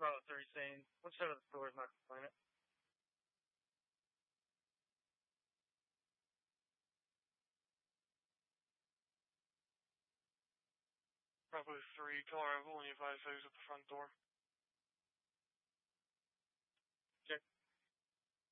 Bravo 3 saying, which side of the store is not compliant? Bravo 3, car arrival, and you advise those at the front door. Check.